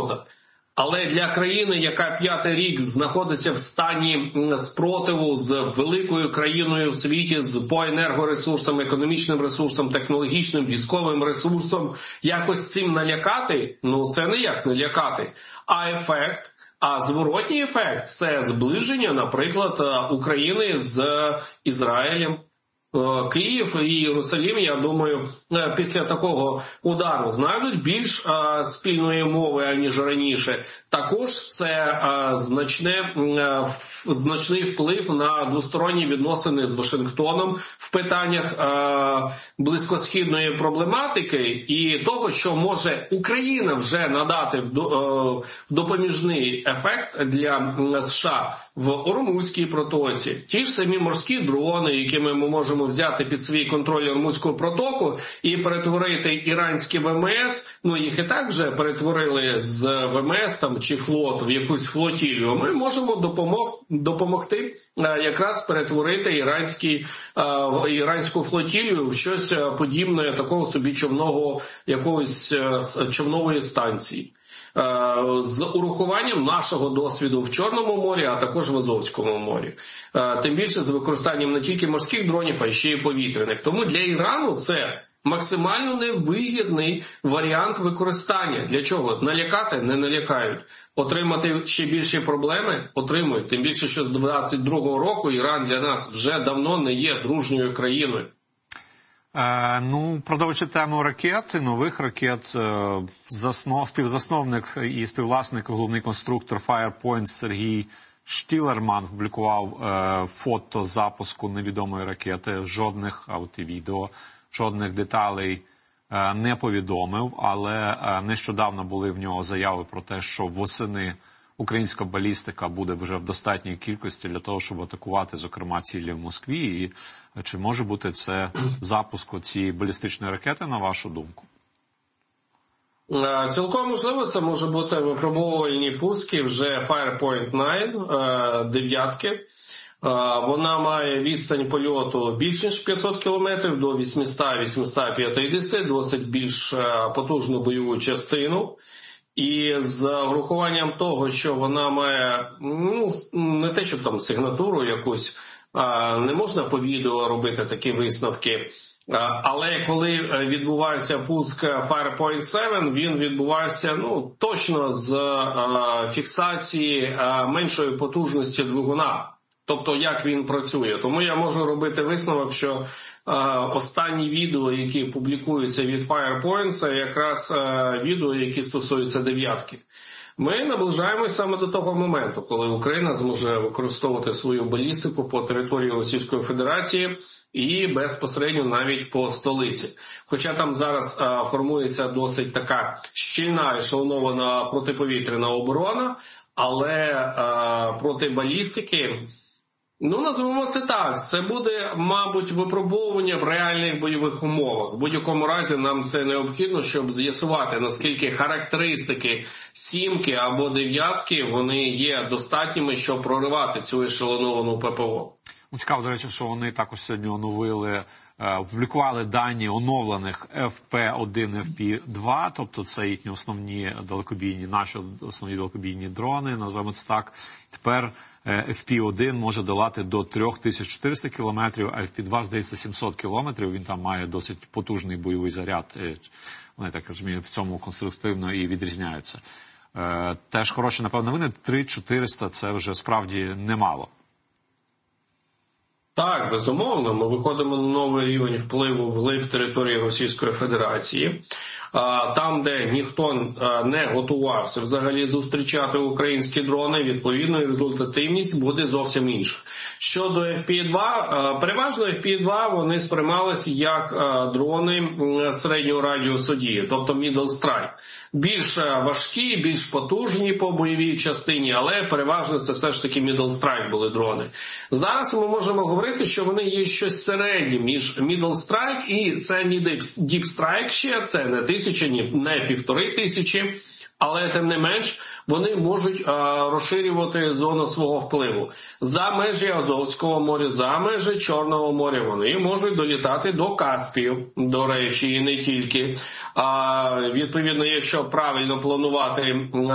загроза. Але для країни, яка 5-й рік знаходиться в стані спротиву з великою країною в світі, по енергоресурсам, економічним ресурсам, технологічним, військовим ресурсам, якось цим налякати, це не як налякати, а зворотній ефект – це зближення, наприклад, України з Ізраїлем. Київ і Єрусалим, я думаю, після такого удару знайдуть більш спільної мови, аніж раніше. Також це значний вплив на двосторонні відносини з Вашингтоном в питаннях близькосхідної проблематики і того, що може Україна вже надати в допоміжний ефект для США в Ормузькій протоці. Ті ж самі морські дрони, якими ми можемо взяти під свій контроль Ормузьку протоку і перетворити іранські ВМС, їх і так вже перетворили з ВМС чи флот в якусь флотілію. Ми можемо допомогти якраз перетворити іранську флотілію в щось подібне такого собі човнової станції. З урахуванням нашого досвіду в Чорному морі, а також в Азовському морі. Тим більше з використанням не тільки морських дронів, а ще й повітряних. Тому для Ірану це максимально невигідний варіант використання. Для чого? Налякати? Не налякають. Отримати ще більші проблеми? Отримують. Тим більше, що з 22-го року Іран для нас вже давно не є дружньою країною. Продовжуючи тему ракет, нових ракет, співзасновник і співвласник, головний конструктор Firepoint Сергій Штілерман публікував фото запуску невідомої ракети, жодних відео, жодних деталей не повідомив, але нещодавно були в нього заяви про те, що восени українська балістика буде вже в достатній кількості для того, щоб атакувати, зокрема, цілі в Москві. І чи може бути це запуск цієї балістичної ракети, на вашу думку? Цілком можливо, це може бути випробовувальні пуски вже Firepoint 9, дев'ятки. Вона має відстань польоту більш ніж 500 кілометрів, до 800-850, досить більш потужну бойову частину. І з врахуванням того, що вона має, не те, щоб там сигнатуру якусь, не можна по відео робити такі висновки, але коли відбувається пуск Firepoint 7, він відбувається точно з фіксації меншої потужності двигуна. Тобто, як він працює. Тому я можу робити висновок, що останні відео, які публікуються від Firepoint, це якраз відео, які стосуються дев'ятки. Ми наближаємося саме до того моменту, коли Україна зможе використовувати свою балістику по території Російської Федерації і безпосередньо навіть по столиці. Хоча там зараз формується досить така щільна ешелонована протиповітряна оборона, але проти балістики, назвемо це так, це буде, мабуть, випробовування в реальних бойових умовах. В будь-якому разі нам це необхідно, щоб з'ясувати, наскільки характеристики сімки або дев'ятки, вони є достатніми, щоб проривати цю ешелоновану ППО. Цікаво, до речі, що вони також сьогодні опублікували дані оновлених FP-1, FP-2, тобто це їхні основні наші основні далекобійні дрони, назвемо це так. Тепер FP-1 може долати до 3400 кілометрів, а FP-2, здається, 700 кілометрів. Він там має досить потужний бойовий заряд. Вони, так розумію, в цьому конструктивно і відрізняються. Теж хороші, напевно, новини. 3400 – це вже справді немало. Так, безумовно, ми виходимо на новий рівень впливу вглиб території Російської Федерації. Там, де ніхто не готувався взагалі зустрічати українські дрони, відповідно, результативність буде зовсім інша. Щодо FP-2, переважно FP-2 вони сприймалися як дрони середнього радіусу дії, тобто middle strike. Більш важкі, більш потужні по бойовій частині, але переважно це все ж таки middle strike були дрони. Зараз ми можемо говорити, що вони є щось середнє між middle strike і це не deep strike ще, це не 1000, не 1500, але тим не менш вони можуть розширювати зону свого впливу. За межі Азовського моря, за межі Чорного моря вони можуть долітати до Каспію, до речі, і не тільки. Відповідно, якщо правильно планувати